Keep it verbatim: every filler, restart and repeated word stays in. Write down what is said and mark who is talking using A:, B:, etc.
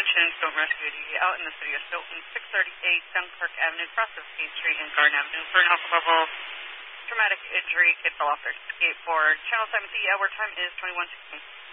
A: Attention, Stoughton Rescue Duty out in the city of Stoughton, six thirty-eight Dunkirk Avenue, cross of State Street and Garden Avenue for an alpha level traumatic injury. Kid fell off their skateboard. Channel seven C, hour time is twenty-one sixteen.